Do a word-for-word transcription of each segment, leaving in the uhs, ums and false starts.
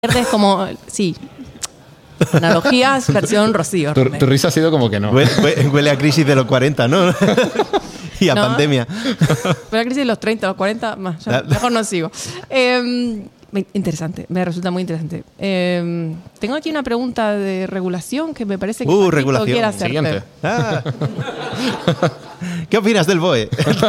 Es como, sí, analogías versión Rocío. Tu, tu risa ha sido como que no. Huele, huele a crisis de los cuarenta, ¿no? Y a no, pandemia. Huele a crisis de los treinta, los cuarenta, más. Ya, mejor no sigo. Eh, interesante, me resulta muy interesante. Eh, tengo aquí una pregunta de regulación que me parece que uh, regulación. quiere hacerte. Siguiente. Ah. ¿Qué opinas del B O E?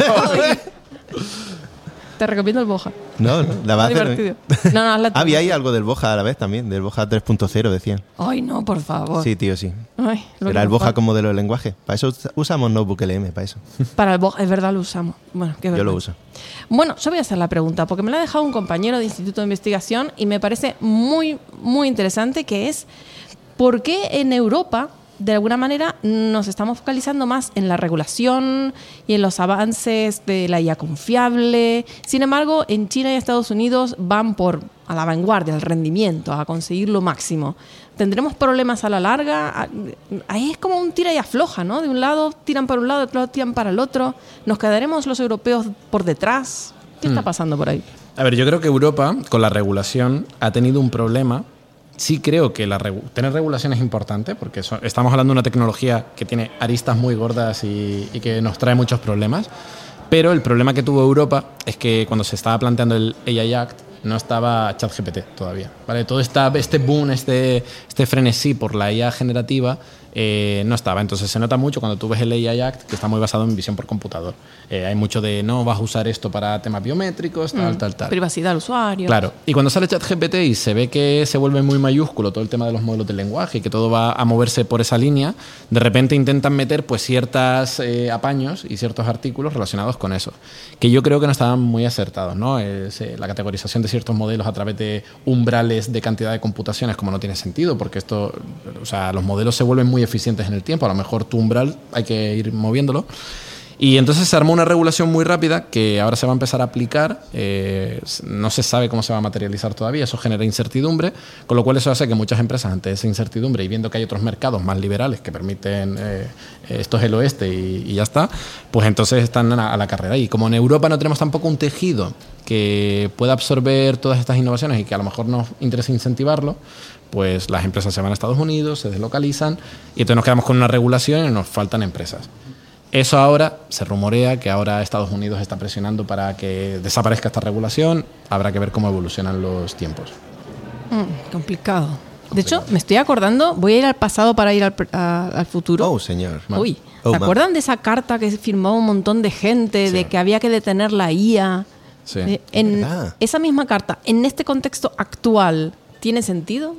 Te recomiendo el Boja. No, no, la va a hacer. Divertido. No, no, hazla tú. Había ahí algo del Boja a la vez también, del Boja tres punto cero decían. Ay, no, por favor. Sí, tío, sí. Ay, Era el Boja como modelo de lenguaje. Para eso usamos Notebook L M, para eso. Para el Boja, es verdad, lo usamos. Bueno, qué verdad. Yo lo uso. Bueno, yo voy a hacer la pregunta, porque me la ha dejado un compañero de Instituto de Investigación y me parece muy, muy interesante, que es ¿por qué en Europa, de alguna manera, nos estamos focalizando más en la regulación y en los avances de la I A confiable? Sin embargo, en China y Estados Unidos van por a la vanguardia, al rendimiento, a conseguir lo máximo. ¿Tendremos problemas a la larga? Ahí es como un tira y afloja, ¿no? De un lado tiran para un lado, de otro lado tiran para el otro. ¿Nos quedaremos los europeos por detrás? ¿Qué está pasando por ahí? A ver, yo creo que Europa, con la regulación, ha tenido un problema. Sí creo que la regu- tener regulación es importante, porque so- estamos hablando de una tecnología que tiene aristas muy gordas y, y que nos trae muchos problemas. Pero el problema que tuvo Europa es que cuando se estaba planteando el A I Act no estaba ChatGPT todavía, ¿vale? Todo esta, este boom, este, este frenesí por la I A generativa eh, no estaba. Entonces se nota mucho cuando tú ves el A I Act, que está muy basado en visión por computador. Eh, hay mucho de no vas a usar esto para temas biométricos, tal, mm, tal, tal. Privacidad del usuario. Claro. Y cuando sale ChatGPT y se ve que se vuelve muy mayúsculo todo el tema de los modelos de lenguaje y que todo va a moverse por esa línea, de repente intentan meter pues ciertos eh, apaños y ciertos artículos relacionados con eso, que yo creo que no estaban muy acertados, ¿no? Es, eh, la categorización de ciertos modelos a través de umbrales de cantidad de computaciones, como no tiene sentido, porque esto, o sea, los modelos se vuelven muy eficientes en el tiempo, a lo mejor tu umbral hay que ir moviéndolo. Y entonces se armó una regulación muy rápida que ahora se va a empezar a aplicar. Eh, no se sabe cómo se va a materializar todavía, eso genera incertidumbre, con lo cual eso hace que muchas empresas, ante esa incertidumbre y viendo que hay otros mercados más liberales que permiten eh, esto es el oeste y, y ya está, pues entonces están a, a la carrera. Y como en Europa no tenemos tampoco un tejido que pueda absorber todas estas innovaciones y que a lo mejor nos interesa incentivarlo, pues las empresas se van a Estados Unidos, se deslocalizan y entonces nos quedamos con una regulación y nos faltan empresas. Eso ahora se rumorea que ahora Estados Unidos está presionando para que desaparezca esta regulación. Habrá que ver cómo evolucionan los tiempos. Mm, complicado. De hecho, me estoy acordando, voy a ir al pasado para ir al, a, al futuro. Oh, señor. Uy, ¿se oh, acuerdan man. de esa carta que firmó un montón de gente Sí. de que había que detener la I A? Sí. Eh, en ¿Verdad? esa misma carta, en este contexto actual, ¿tiene sentido?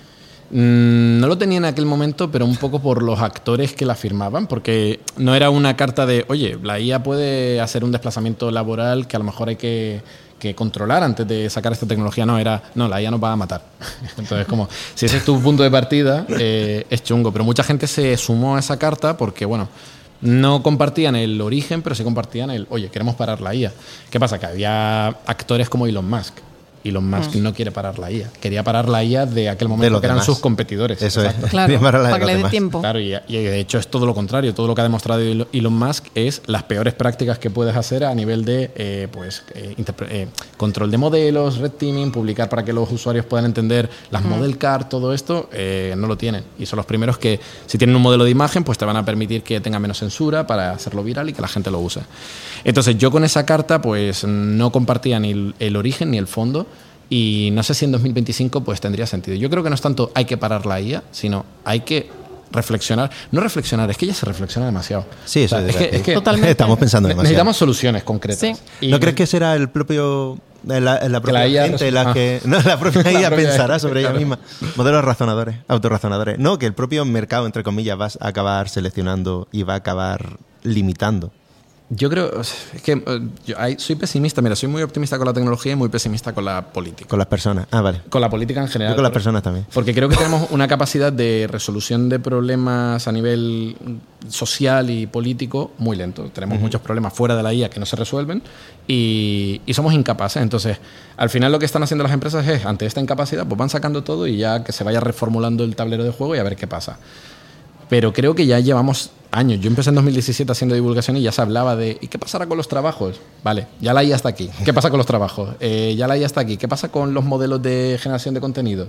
Mm, no lo tenía en aquel momento, pero un poco por los actores que la firmaban, porque no era una carta de, oye, la I A puede hacer un desplazamiento laboral que a lo mejor hay que, que controlar antes de sacar esta tecnología. No, era, no, la I A nos va a matar. Entonces, como, si ese es tu punto de partida, eh, es chungo. Pero mucha gente se sumó a esa carta porque, bueno, no compartían el origen, pero sí compartían el, oye, queremos parar la I A. ¿Qué pasa? Que había actores como Elon Musk. Elon Musk mm. no quiere parar la I A. Quería parar la I A de aquel momento de que eran demás. sus competidores. Eso Exacto. es. Claro, para, para que le dé tiempo. Claro, y, y de hecho es todo lo contrario. Todo lo que ha demostrado Elon Musk es las peores prácticas que puedes hacer a nivel de eh, pues, eh, interpre- eh, control de modelos, red teaming, publicar para que los usuarios puedan entender las mm. model car, todo esto, eh, no lo tienen. Y son los primeros que, si tienen un modelo de imagen, pues te van a permitir que tenga menos censura para hacerlo viral y que la gente lo use. Entonces yo con esa carta pues no compartía ni el, el origen ni el fondo. Y no sé si en dos mil veinticinco pues tendría sentido. Yo creo que no es tanto hay que parar la I A, sino hay que reflexionar. No reflexionar, es que ya se reflexiona demasiado. Sí, eso o sea, es, es, que, es que totalmente. Estamos pensando demasiado. Necesitamos soluciones concretas. Sí. Y ¿No crees que será el propio la, la propia la I A gente la ah. que no, la propia La I A propia pensará I A, sobre claro. ella misma? Modelos razonadores, autorrazonadores. No, que el propio mercado, entre comillas, va a acabar seleccionando y va a acabar limitando. Yo creo, es que uh, yo hay, soy pesimista, mira, soy muy optimista con la tecnología y muy pesimista con la política. Con las personas. Ah, vale. Con la política en general. Yo con las personas también. Porque creo que tenemos una capacidad de resolución de problemas a nivel social y político muy lento. Tenemos uh-huh. muchos problemas fuera de la I A que no se resuelven y, y somos incapaces. Entonces, al final lo que están haciendo las empresas es, ante esta incapacidad, pues van sacando todo y ya que se vaya reformulando el tablero de juego y a ver qué pasa. Pero creo que ya llevamos años. Yo empecé en dos mil diecisiete haciendo divulgación y ya se hablaba de ¿y qué pasará con los trabajos? Vale, ya la I A está aquí. ¿Qué pasa con los trabajos? Eh, ya la I A está aquí. ¿Qué pasa con los modelos de generación de contenido?